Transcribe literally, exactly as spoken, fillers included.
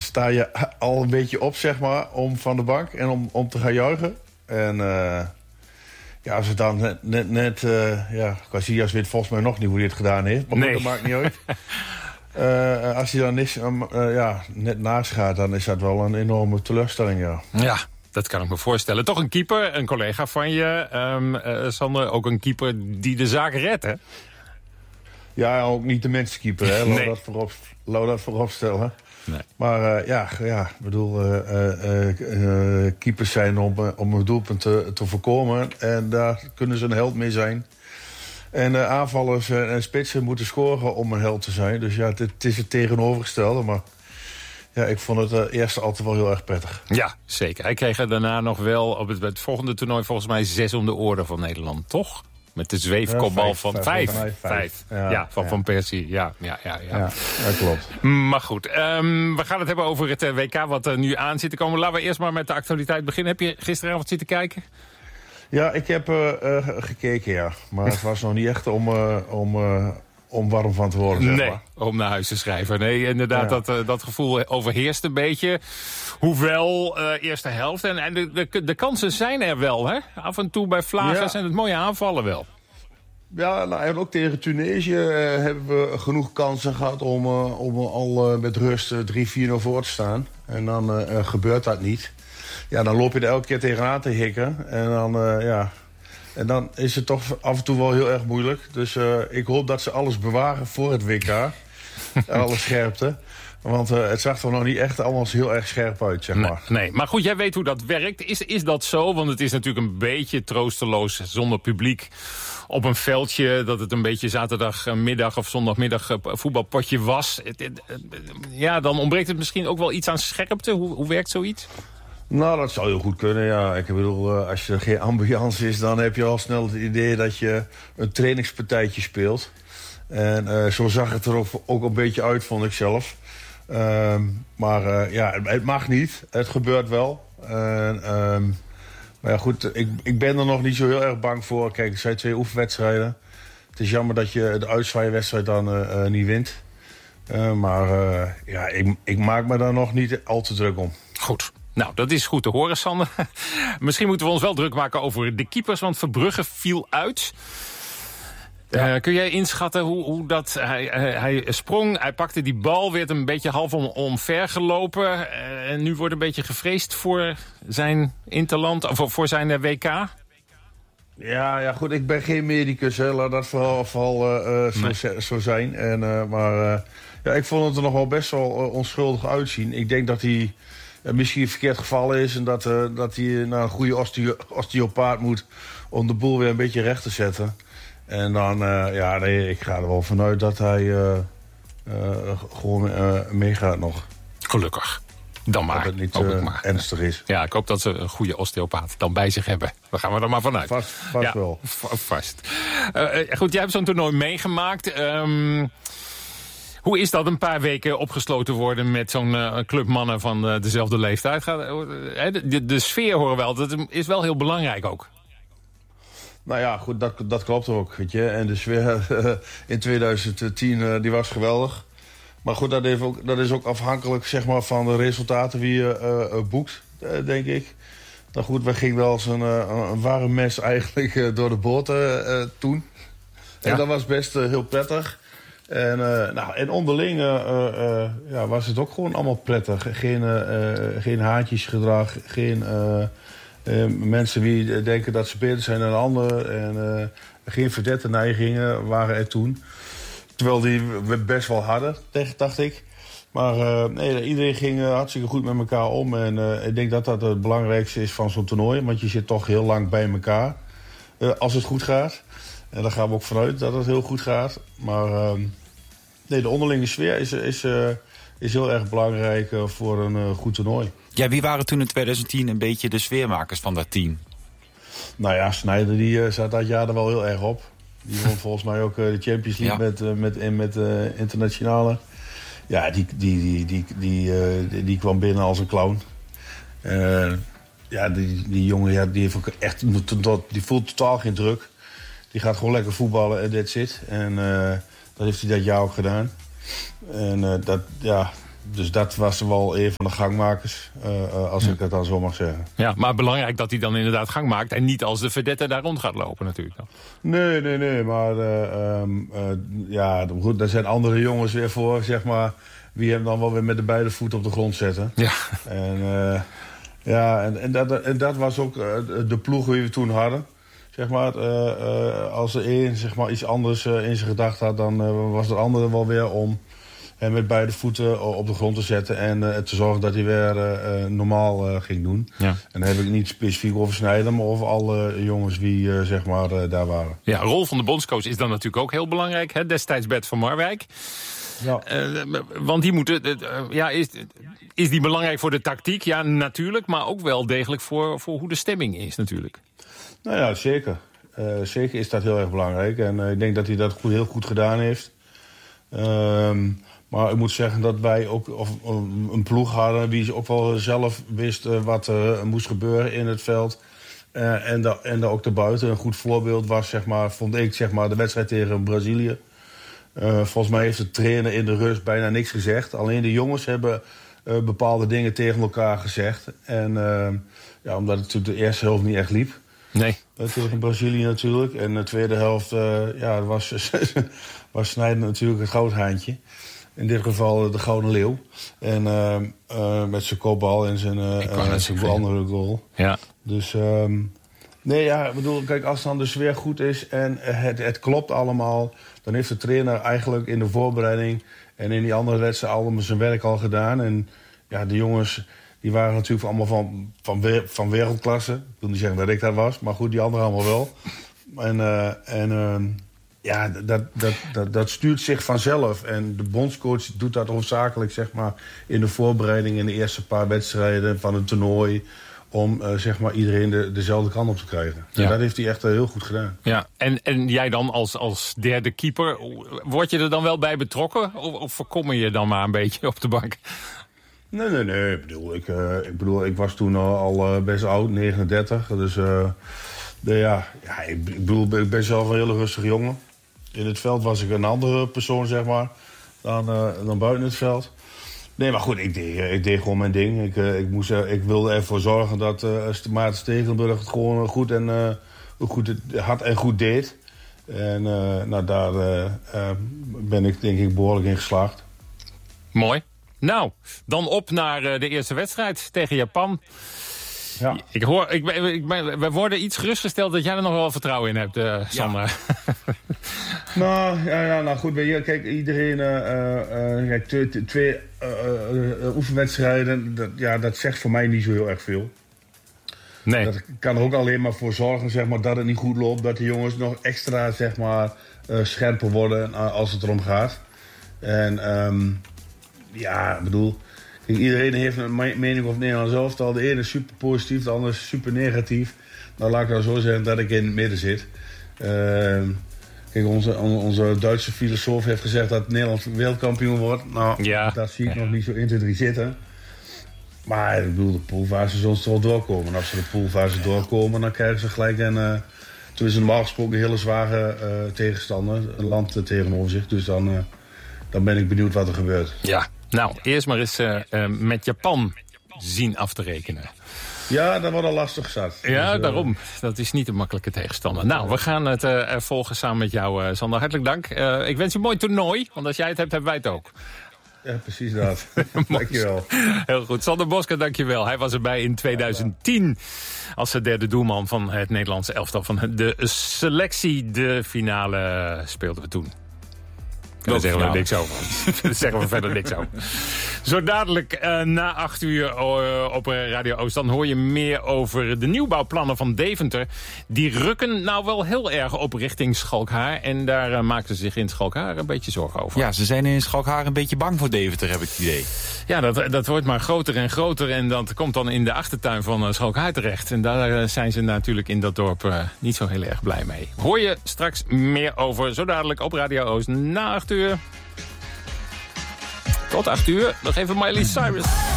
sta je al een beetje op, zeg maar, om van de bank en om, om te gaan juichen. En uh, ja, als het dan net, net, net uh, ja, Casillas weet volgens mij nog niet hoe hij het gedaan heeft. Maar nee. Dat maakt niet uit. uh, als hij dan is, um, uh, ja, net naast gaat, dan is dat wel een enorme teleurstelling, ja. Ja. Dat kan ik me voorstellen. Toch een keeper, een collega van je, um, uh, Sander, ook een keeper die de zaak redt, hè? Ja, ook niet de mensenkeeper, hè. Laat, nee. dat voorop, laat dat voorop stellen. Nee. Maar uh, ja, ja, ik bedoel, uh, uh, uh, keepers zijn om, uh, om een doelpunt te, te voorkomen. En daar kunnen ze een held mee zijn. En uh, aanvallers en uh, spitsen moeten scoren om een held te zijn. Dus ja, het, het is het tegenovergestelde, maar... Ja, ik vond het uh, eerst altijd wel heel erg prettig. Ja, zeker. Hij kreeg er daarna nog wel op het, het volgende toernooi volgens mij zes om de orde van Nederland, toch? Met de zweefkopbal ja, van vijf. Vijf, vijf. vijf. Ja, ja, van ja. Van Persie. Ja, ja, ja, ja. ja dat klopt. Maar goed, um, we gaan het hebben over het uh, W K wat er nu aan zit te komen. Laten we eerst maar met de actualiteit beginnen. Heb je gisteravond zitten kijken? Ja, ik heb uh, uh, gekeken, ja. Maar het was nog niet echt om... Uh, om uh, om warm van te worden, zeg maar. Nee, om naar huis te schrijven. Nee, inderdaad, ja. dat, uh, dat gevoel overheerst een beetje. Hoewel, uh, eerste helft. En, en de, de, de kansen zijn er wel, hè? Af en toe bij Vlagen zijn het mooie aanvallen wel. Ja, nou, en ook tegen Tunesië uh, hebben we genoeg kansen gehad... om, uh, om al uh, met rust uh, drie vier nul voor te staan. En dan uh, uh, gebeurt dat niet. Ja, dan loop je er elke keer tegenaan te hikken. En dan, uh, ja... En dan is het toch af en toe wel heel erg moeilijk. Dus uh, ik hoop dat ze alles bewaren voor het W K. Alle scherpte. Want uh, het zag er nog niet echt allemaal heel erg scherp uit, zeg maar. Nee, nee, maar goed, jij weet hoe dat werkt. Is, is dat zo? Want het is natuurlijk een beetje troosteloos zonder publiek op een veldje. Dat het een beetje zaterdagmiddag of zondagmiddag voetbalpotje was. Ja, dan ontbreekt het misschien ook wel iets aan scherpte. Hoe, hoe werkt zoiets? Nou, dat zou heel goed kunnen, ja. Ik bedoel, als er geen ambiance is... dan heb je al snel het idee dat je een trainingspartijtje speelt. En uh, zo zag het er ook, ook een beetje uit, vond ik zelf. Uh, maar uh, ja, het mag niet. Het gebeurt wel. Uh, uh, maar ja, goed, ik, ik ben er nog niet zo heel erg bang voor. Kijk, het zijn twee oefenwedstrijden. Het is jammer dat je de uitzwaaiwedstrijd dan uh, uh, niet wint. Uh, maar uh, ja, ik, ik maak me daar nog niet al te druk om. Goed. Nou, dat is goed te horen, Sander. Misschien moeten we ons wel druk maken over de keepers, want Verbrugge viel uit. Ja. Uh, kun jij inschatten hoe, hoe dat... Hij, hij, hij sprong, hij pakte die bal, werd een beetje half om, omver gelopen. Uh, en nu wordt een beetje gevreesd voor zijn interland, of voor zijn uh, W K. Ja, ja, goed, ik ben geen medicus, hè. Laat dat vooral, vooral uh, zo, nee. zo zijn. En, uh, maar uh, ja, ik vond het er nog wel best wel uh, onschuldig uitzien. Ik denk dat hij... misschien een verkeerd geval is en dat, uh, dat hij naar een goede osteo osteopaat moet om de boel weer een beetje recht te zetten. En dan, uh, ja, nee, ik ga er wel vanuit dat hij uh, uh, gewoon uh, meegaat nog. Gelukkig. Dan maar. Dat het niet uh, maar. ernstig is. Ja, ik hoop dat ze een goede osteopaat dan bij zich hebben. Daar gaan we er maar vanuit. Vast, vast ja, wel. Vast. Uh, goed, jij hebt zo'n toernooi meegemaakt. Um, Hoe is dat een paar weken opgesloten worden met zo'n uh, club mannen van uh, dezelfde leeftijd? Gaat, uh, de, de sfeer horen wel, dat is wel heel belangrijk ook. Nou ja, goed, dat, dat klopt ook, weet je. En de sfeer uh, in twintig tien, uh, die was geweldig. Maar goed, dat, heeft ook, dat is ook afhankelijk, zeg maar, van de resultaten die je uh, uh, boekt, uh, denk ik. Nou goed, we gingen wel eens een, uh, een ware mes eigenlijk uh, door de boot uh, uh, toen. Ja. En dat was best uh, heel prettig. En, uh, nou, en onderling uh, uh, ja, was het ook gewoon allemaal prettig. Geen, uh, geen haantjesgedrag, geen uh, uh, mensen die denken dat ze beter zijn dan een ander. En uh, geen verdette neigingen waren er toen. Terwijl die we best wel hadden, dacht ik. Maar uh, nee, iedereen ging uh, hartstikke goed met elkaar om. En uh, ik denk dat dat het belangrijkste is van zo'n toernooi. Want je zit toch heel lang bij elkaar. Uh, als het goed gaat. En daar gaan we ook vanuit dat het heel goed gaat. Maar uh, nee, de onderlinge sfeer is, is, uh, is heel erg belangrijk uh, voor een uh, goed toernooi. Ja, wie waren toen in twintig tien een beetje de sfeermakers van dat team? Nou ja, Sneijder die uh, zat dat jaar er wel heel erg op. Die won volgens mij ook uh, de Champions League ja. met, uh, met, met, met uh, internationale. Ja, die, die, die, die, die, uh, die, die kwam binnen als een clown. Uh, ja, die, die jongen ja, die, heeft ook echt, die voelt totaal geen druk. Die gaat gewoon lekker voetballen en that's it. En uh, dat heeft hij dat jaar ook gedaan. En uh, dat, ja, dus dat was wel een van de gangmakers, uh, uh, als ja. ik het dan zo mag zeggen. Ja, maar belangrijk dat hij dan inderdaad gang maakt en niet als de vedette daar rond gaat lopen natuurlijk. Dan. Nee, nee, nee, maar uh, um, uh, ja, goed, daar zijn andere jongens weer voor, zeg maar, wie hem dan wel weer met de beide voeten op de grond zetten. Ja. En, uh, ja, en, en, dat, en dat was ook uh, de ploeg die we toen hadden. Zeg maar, uh, uh, als er één zeg maar, iets anders uh, in zijn gedachten had, dan uh, was de andere wel weer om hem met beide voeten op de grond te zetten en uh, te zorgen dat hij weer uh, normaal uh, ging doen. Ja. En dan heb ik niet specifiek over Sneijder, maar over alle jongens die uh, zeg maar, uh, daar waren. Ja, de rol van de bondscoach is dan natuurlijk ook heel belangrijk. Hè? Destijds Bert van Marwijk. Ja. Uh, want die moeten, uh, ja, is, is die belangrijk voor de tactiek? Ja, natuurlijk, maar ook wel degelijk voor, voor hoe de stemming is natuurlijk. Nou ja, zeker. Uh, zeker is dat heel erg belangrijk. En uh, ik denk dat hij dat goed, heel goed gedaan heeft. Um, maar ik moet zeggen dat wij ook of, um, een ploeg hadden die ook wel zelf wist uh, wat er uh, moest gebeuren in het veld. Uh, en, da, en daar ook daarbuiten. Een goed voorbeeld was, zeg maar, vond ik, zeg maar, de wedstrijd tegen Brazilië. Uh, volgens mij heeft de trainer in de rust bijna niks gezegd. Alleen de jongens hebben uh, bepaalde dingen tegen elkaar gezegd. En uh, ja, omdat het natuurlijk de eerste helft niet echt liep. Nee. Uh, tegen Brazilië natuurlijk. En de tweede helft uh, ja, was, was Sneijder natuurlijk het goudhaantje. In dit geval de Gouden Leeuw. En uh, uh, met zijn kopbal en zijn, uh, uh, zijn andere goal. Ja. Dus um, nee, ja, ik bedoel, kijk, als dan de sfeer goed is en het, het klopt allemaal, dan heeft de trainer eigenlijk in de voorbereiding en in die andere wedstrijd allemaal zijn werk al gedaan. En ja, de jongens die waren natuurlijk allemaal van, van, van wereldklasse. Ik wil niet zeggen dat ik daar was, maar goed, die anderen allemaal wel. En, uh, en uh, ja, dat, dat, dat, dat stuurt zich vanzelf. En de bondscoach doet dat hoofdzakelijk, zeg maar, in de voorbereiding in de eerste paar wedstrijden van een toernooi, om uh, zeg maar iedereen de, dezelfde kant op te krijgen. Ja. En dat heeft hij echt uh, heel goed gedaan. Ja, en, en jij dan als, als derde keeper, word je er dan wel bij betrokken? Of, of voorkom je dan maar een beetje op de bank? Nee, nee, nee. Ik bedoel, ik, uh, ik, bedoel, ik was toen al, al uh, best oud, negenendertig. Dus uh, de, ja, ja, ik, ik bedoel, ik ben zelf een hele rustige jongen. In het veld was ik een andere persoon, zeg maar, dan, uh, dan buiten het veld. Nee, maar goed, ik deed, ik deed gewoon mijn ding. Ik, uh, ik, moest, uh, ik wilde ervoor zorgen dat uh, Maarten Stekelenburg het gewoon goed, en, uh, goed het had en goed deed. En uh, nou, daar uh, uh, ben ik denk ik behoorlijk in geslaagd. Mooi. Nou, dan op naar uh, de eerste wedstrijd tegen Japan. Ja. Ik hoor, ik, ik, we worden iets gerustgesteld dat jij er nog wel vertrouwen in hebt, uh, Sander. Ja. nou, ja, ja, nou goed, kijk, iedereen, uh, uh, kijk, twee, twee uh, uh, oefenwedstrijden, dat, ja, dat zegt voor mij niet zo heel erg veel. Nee. Dat kan er ook alleen maar voor zorgen, zeg maar, dat het niet goed loopt, dat de jongens nog extra, zeg maar, uh, scherper worden uh, als het erom gaat. En um, ja, ik bedoel, kijk, iedereen heeft een mening over het Nederlands elftal. De ene is super positief, de andere is super negatief. Nou, laat ik nou zo zeggen dat ik in het midden zit. Uh, kijk, onze, onze Duitse filosoof heeft gezegd dat Nederland wereldkampioen wordt. Nou, ja. Dat zie ik ja. nog niet zo in te drie zitten. Maar ik bedoel, de poolfase zullen ze wel doorkomen. En als ze de poolfase doorkomen, dan krijgen ze gelijk een... Uh, toen is het normaal gesproken een hele zware uh, tegenstander, een land uh, tegenover zich. Dus dan, uh, dan ben ik benieuwd wat er gebeurt. Ja, nou, eerst maar eens uh, uh, met Japan zien af te rekenen. Ja, dat wordt al lastig zat. Ja, dus, uh... daarom. Dat is niet een makkelijke tegenstander. Nou, we gaan het uh, volgen samen met jou, uh, Sander. Hartelijk dank. Uh, ik wens je een mooi toernooi, want als jij het hebt, hebben wij het ook. Ja, precies dat. Dankjewel. Heel goed. Sander Bosker, dankjewel. Hij was erbij in tweeduizend tien als de derde doelman van het Nederlandse elftal. Van de selectie. De finale speelden we toen. Daar zeggen we er niks over. Daar zeggen we verder niks over. Zo dadelijk uh, na acht uur uh, op Radio Oost... dan hoor je meer over de nieuwbouwplannen van Deventer. Die rukken nou wel heel erg op richting Schalkhaar. En daar uh, maakten ze zich in Schalkhaar een beetje zorgen over. Ja, ze zijn in Schalkhaar een beetje bang voor Deventer, heb ik het idee. Ja, dat, dat wordt maar groter en groter. En dat komt dan in de achtertuin van uh, Schalkhaar terecht. En daar uh, zijn ze natuurlijk in dat dorp uh, niet zo heel erg blij mee. Hoor je straks meer over, zo dadelijk op Radio Oost na acht uur. Tot acht uur. Nog even Miley Cyrus.